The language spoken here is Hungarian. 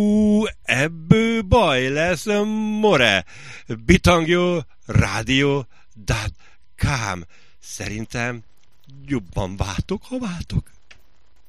Ebből baj lesz, more. Bitangyo Radio.com. Szerintem jobban váltok, ha váltok.